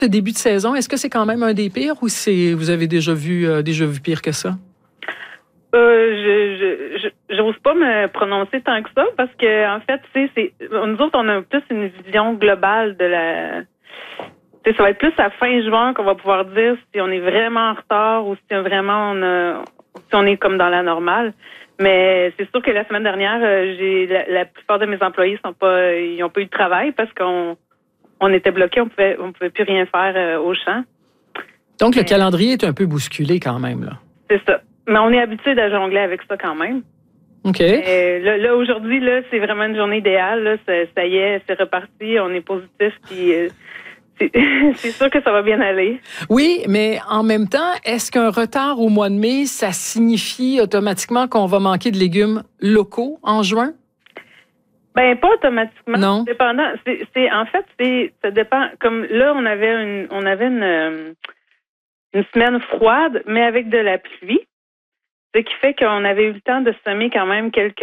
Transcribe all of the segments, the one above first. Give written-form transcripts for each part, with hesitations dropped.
Ce début de saison, est-ce que c'est quand même un des pires ou vous avez déjà vu pire que ça? J'ose pas me prononcer tant que ça parce que en fait, nous autres, on a plus une vision globale de la. Ça va être plus à fin juin qu'on va pouvoir dire si on est vraiment en retard ou si vraiment si on est comme dans la normale. Mais c'est sûr que la semaine dernière, la plupart de mes employés ils ont pas eu de travail parce qu'on était bloqués, on pouvait plus rien faire au champ. Donc le calendrier est un peu bousculé quand même là. C'est ça. Mais on est habitué de jongler avec ça quand même. OK. Là aujourd'hui, là, c'est vraiment une journée idéale. Là, ça y est, c'est reparti, on est positif, puis c'est sûr que ça va bien aller. Oui, mais en même temps, est-ce qu'un retard au mois de mai, ça signifie automatiquement qu'on va manquer de légumes locaux en juin? Ben pas automatiquement. Non. Dépendant. En fait, ça dépend. Comme là, on avait une semaine froide, mais avec de la pluie. Ce qui fait qu'on avait eu le temps de semer quand même quelques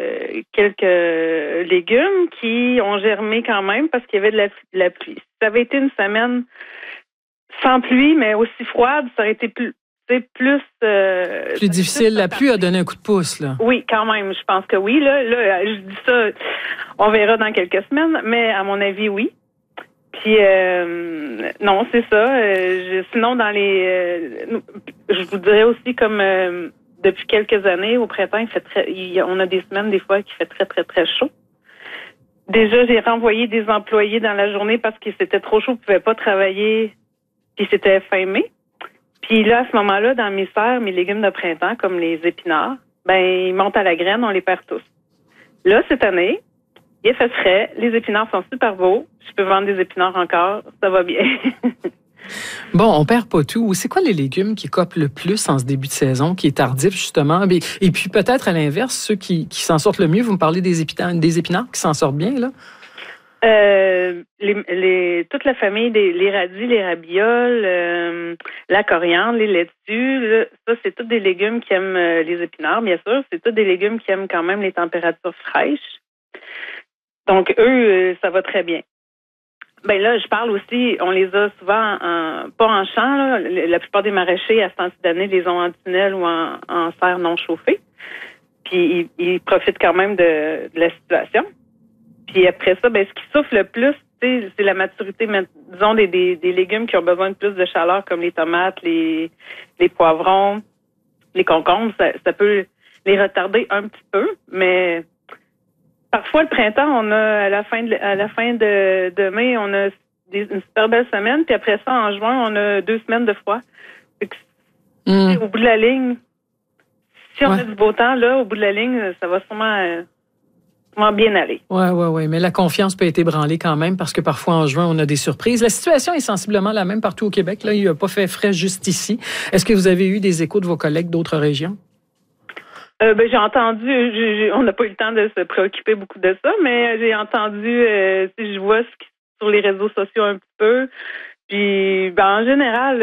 légumes qui ont germé quand même parce qu'il y avait de la pluie. Si ça avait été une semaine sans pluie, mais aussi froide, ça aurait été plus difficile. La pluie a donné un coup de pouce, là. Oui, quand même. Je pense que oui. Là, je dis ça, on verra dans quelques semaines, mais à mon avis, oui. Puis non, c'est ça. Sinon, je vous dirais aussi comme depuis quelques années, au printemps, on a des semaines des fois qui fait très, très, très chaud. Déjà, j'ai renvoyé des employés dans la journée parce que c'était trop chaud, ils ne pouvaient pas travailler, puis c'était fin mai. Puis là, à ce moment-là, dans mes serres, mes légumes de printemps, comme les épinards, ils montent à la graine, on les perd tous. Là, cette année, il a fait frais, les épinards sont super beaux, je peux vendre des épinards encore, ça va bien. Bon, on perd pas tout. C'est quoi les légumes qui copent le plus en ce début de saison, qui est tardif, justement? Et puis peut-être à l'inverse, ceux qui s'en sortent le mieux, vous me parlez des épinards qui s'en sortent bien, là? Toute la famille, les radis, les rabioles, la coriandre, les laitues, là, ça, c'est tous des légumes qui aiment les épinards, bien sûr. C'est tous des légumes qui aiment quand même les températures fraîches. Donc, eux, ça va très bien. Ben là, je parle aussi, on les a souvent pas en champ, là. La plupart des maraîchers à ce temps-ci d'année les ont en tunnel ou en serre non chauffée. Puis ils profitent quand même de la situation. Puis après ça, ce qui souffle le plus, c'est la maturité, disons, des légumes qui ont besoin de plus de chaleur, comme les tomates, les poivrons, les concombres. Ça peut les retarder un petit peu, mais parfois, le printemps, on a à la fin de mai, on a une super belle semaine. Puis après ça, en juin, on a 2 semaines de froid. Au bout de la ligne, si on a du beau temps, là, au bout de la ligne, ça va sûrement bien aller. Oui. Mais la confiance peut être ébranlée quand même parce que parfois, en juin, on a des surprises. La situation est sensiblement la même partout au Québec. Là, il n'a pas fait frais juste ici. Est-ce que vous avez eu des échos de vos collègues d'autres régions? J'ai entendu, on n'a pas eu le temps de se préoccuper beaucoup de ça, mais j'ai entendu, si je vois sur les réseaux sociaux un petit peu, puis en général,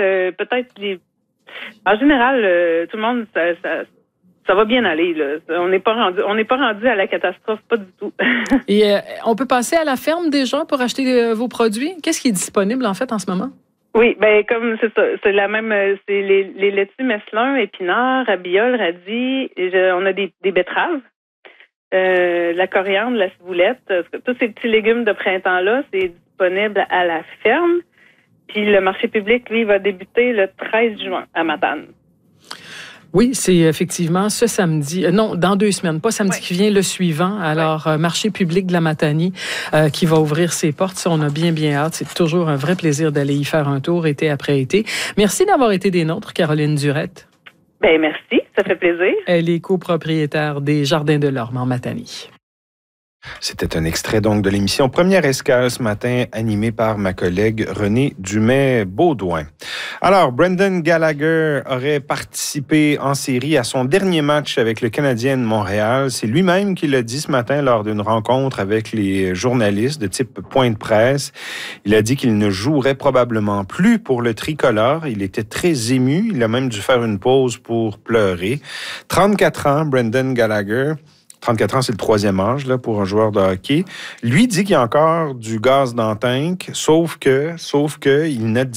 tout le monde, ça va bien aller, là. On n'est pas rendu à la catastrophe, pas du tout. Et on peut passer à la ferme déjà pour acheter vos produits? Qu'est-ce qui est disponible en fait en ce moment? Oui, comme c'est ça, c'est la même, c'est les laitues messelins, épinards, rabioles, radis, on a des betteraves, la coriandre, la ciboulette, tous ces petits légumes de printemps-là, c'est disponible à la ferme. Puis le marché public, lui, va débuter le 13 juin à Matane. Oui, c'est effectivement ce samedi. Non, dans 2 semaines, pas samedi qui vient, le suivant. Alors, marché public de la Matanie qui va ouvrir ses portes. Ça, on a bien hâte. C'est toujours un vrai plaisir d'aller y faire un tour été après été. Merci d'avoir été des nôtres, Caroline Durette. Merci, ça fait plaisir. Elle est copropriétaire des Jardins de l'Orme en Matanie. C'était un extrait donc de l'émission Première Escale ce matin, animée par ma collègue Renée Dumais-Baudouin. Alors, Brendan Gallagher aurait participé en série à son dernier match avec le Canadien de Montréal. C'est lui-même qui l'a dit ce matin lors d'une rencontre avec les journalistes de type point de presse. Il a dit qu'il ne jouerait probablement plus pour le tricolore. Il était très ému. Il a même dû faire une pause pour pleurer. 34 ans, Brendan Gallagher. 34 ans, c'est le 3e âge là, pour un joueur de hockey. Lui dit qu'il y a encore du gaz dans le tank, sauf que il n'a